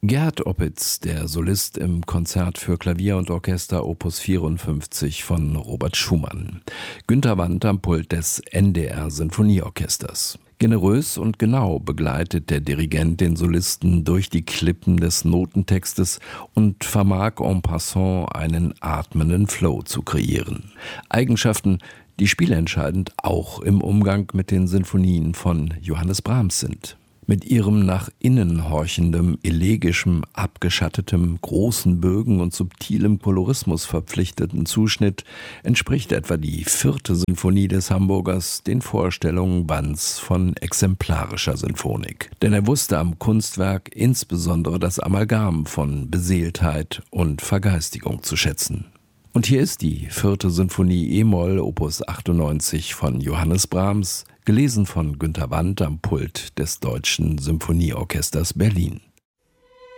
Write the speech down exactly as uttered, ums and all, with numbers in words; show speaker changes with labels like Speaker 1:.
Speaker 1: Gerd Opitz, der Solist im Konzert für Klavier und Orchester Opus vierundfünfzig von Robert Schumann. Günter Wandt am Pult des N D R-Sinfonieorchesters. Generös und genau begleitet der Dirigent den Solisten durch die Klippen des Notentextes und vermag en passant einen atmenden Flow zu kreieren. Eigenschaften, die spielentscheidend auch im Umgang mit den Sinfonien von Johannes Brahms sind. Mit ihrem nach innen horchendem, elegischem, abgeschattetem, großen Bögen und subtilem Kolorismus verpflichteten Zuschnitt entspricht etwa die vierte Sinfonie des Hamburgers den Vorstellungen Wandts von exemplarischer Sinfonik. Denn er wusste am Kunstwerk insbesondere das Amalgam von Beseeltheit und Vergeistigung zu schätzen. Und hier ist die vierte Sinfonie e-Moll Opus achtundneunzig von Johannes Brahms, gelesen von Günter Wandt am Pult des Deutschen Symphonieorchesters Berlin.